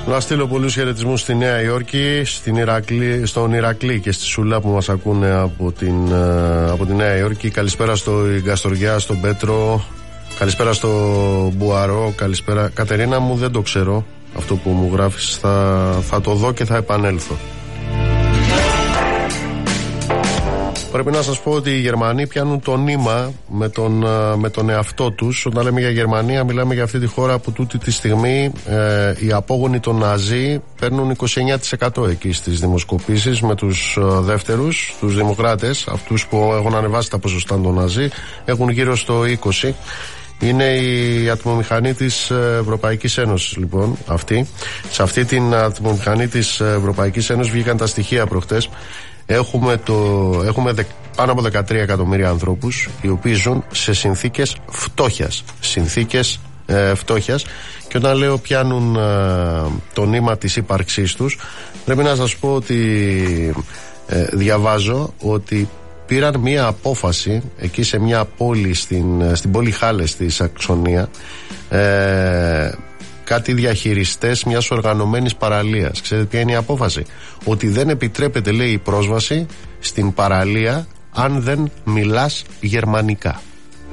Να στείλω πολλούς χαιρετισμούς στη Νέα Υόρκη, στον Ηρακλή και στη Σούλα που μας ακούνε από τη Νέα Υόρκη. Καλησπέρα στο Γκαστοριά, στον Πέτρο. Καλησπέρα στο Μπουαρό. Καλησπέρα. Κατερίνα μου, δεν το ξέρω αυτό που μου γράφεις. Θα το δω και θα επανέλθω. Πρέπει να σας πω ότι οι Γερμανοί πιάνουν το νήμα με τον εαυτό τους. Όταν λέμε για Γερμανία, μιλάμε για αυτή τη χώρα που τούτη τη στιγμή οι απόγονοι των Ναζί παίρνουν 29% εκεί στις δημοσκοπήσεις, με τους δεύτερους, τους δημοκράτες, αυτούς που έχουν ανεβάσει τα ποσοστά των Ναζί, έχουν γύρω στο 20%. Είναι η ατμομηχανή της Ευρωπαϊκής Ένωσης, λοιπόν, αυτή. Σε αυτή την ατμομηχανή της Ευρωπαϊκής Ένωσης βγήκαν τα στοιχεία προχτές. Έχουμε πάνω από 13 εκατομμύρια ανθρώπους οι οποίοι ζουν σε συνθήκες φτώχειας. Και όταν λέω πιάνουν το νήμα της ύπαρξής τους, πρέπει να σας πω ότι διαβάζω ότι πήραν μία απόφαση εκεί σε μια πόλη στην πόλη Χάλες στη Σαξονία, κάτι διαχειριστές μιας οργανωμένης παραλίας. Ξέρετε ποια είναι η απόφαση? Ότι δεν επιτρέπεται, λέει, η πρόσβαση στην παραλία αν δεν μιλάς γερμανικά.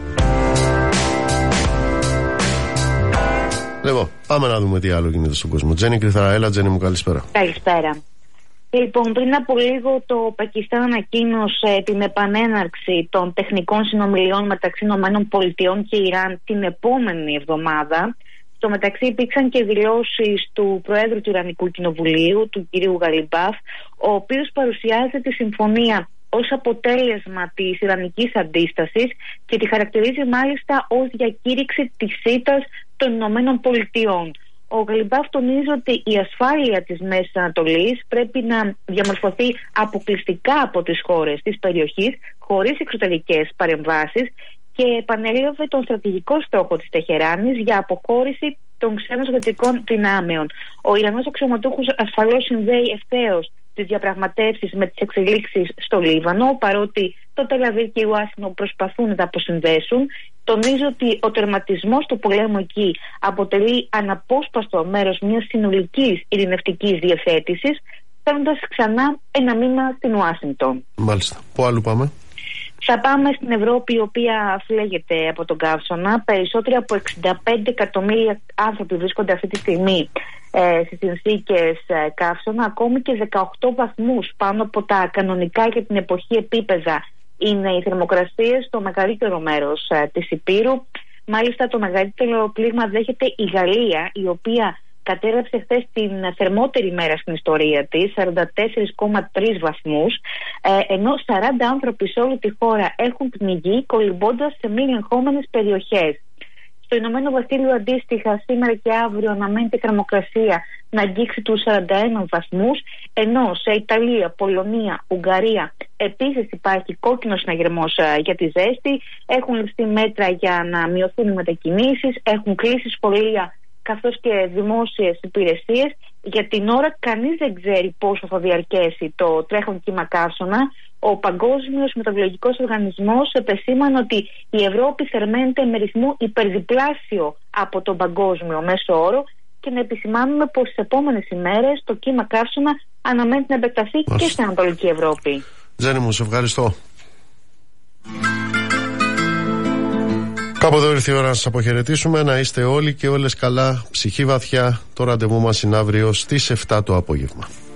Λοιπόν, πάμε να δούμε τι άλλο γίνεται στον κόσμο. Τζένι Κρυθαρά, έλα Τζένι μου, καλησπέρα. Καλησπέρα. Λοιπόν, πριν από λίγο το Πακιστάν ανακοίνωσε την επανέναρξη των τεχνικών συνομιλιών μεταξύ ΗΠΑ και Ιράν την επόμενη εβδομάδα. Στο μεταξύ υπήρξαν και δηλώσεις του Προέδρου του Ιρανικού Κοινοβουλίου, του κυρίου Γαλιμπάφ, ο οποίος παρουσιάζει τη συμφωνία ως αποτέλεσμα της Ιρανικής αντίστασης και τη χαρακτηρίζει μάλιστα ως διακήρυξη της ήττας των Ηνωμένων Πολιτειών. Ο Γαλιμπάφ τονίζει ότι η ασφάλεια της Μέσης Ανατολής πρέπει να διαμορφωθεί αποκλειστικά από τις χώρες της περιοχής, χωρίς εξωτερικές παρεμβάσεις, και επανέλαβε τον στρατηγικό στόχο της Τεχεράνης για αποχώρηση των ξένων στρατιωτικών δυνάμεων. Ο Ιρανός αξιωματούχος ασφαλώς συνδέει ευθέως τις διαπραγματεύσεις με τις εξελίξεις στο Λίβανο, παρότι το Τελ-Αβίβ και η Ουάσιγκτον προσπαθούν να τα αποσυνδέσουν. Τονίζει ότι ο τερματισμός του πολέμου εκεί αποτελεί αναπόσπαστο μέρος μιας συνολικής ειρηνευτικής διευθέτησης, στέλνοντας ξανά ένα μήνυμα στην Ουάσιγκτον. Μάλιστα. Πού αλλού πάμε? Θα πάμε στην Ευρώπη, η οποία φλέγεται από τον καύσωνα. Περισσότεροι από 65 εκατομμύρια άνθρωποι βρίσκονται αυτή τη στιγμή στις συνθήκες καύσωνα. Ακόμη και 18 βαθμούς πάνω από τα κανονικά για την εποχή επίπεδα είναι οι θερμοκρασίες στο μεγαλύτερο μέρος της Υπήρου. Μάλιστα το μεγαλύτερο πλήγμα δέχεται η Γαλλία, η οποία κατέγραψε χθες την θερμότερη μέρα στην ιστορία της, 44,3 βαθμούς, ενώ 40 άνθρωποι σε όλη τη χώρα έχουν πνιγεί κολυμπώντας σε μη ελεγχόμενες περιοχές. Στο Ηνωμένο Βασίλειο αντίστοιχα σήμερα και αύριο αναμένεται η θερμοκρασία να αγγίξει τους 41 βαθμούς, ενώ σε Ιταλία, Πολωνία, Ουγγαρία επίσης υπάρχει κόκκινος συναγερμός για τη ζέστη. Έχουν ληφθεί μέτρα για να μειωθούν οι μετακινήσεις, έχουν κλείσει σχολεία καθώς και δημόσιες υπηρεσίες. Για την ώρα κανείς δεν ξέρει πόσο θα διαρκέσει το τρέχον κύμα καύσωνα. Ο Παγκόσμιος Μετεωρολογικός Οργανισμός επεσήμανε ότι η Ευρώπη θερμαίνεται με ρυθμό υπερδιπλάσιο από τον παγκόσμιο μέσο όρο, και να επισημάνουμε πως στις επόμενες ημέρες το κύμα καύσωνα αναμένεται να επεκταθεί και στην Ανατολική Ευρώπη. Τζένι μου, σε ευχαριστώ. Κάπου εδώ ήρθε η ώρα να σας αποχαιρετήσουμε. Να είστε όλοι και όλες καλά, ψυχή βαθιά. Το ραντεβού μας είναι αύριο στις 7 το απόγευμα.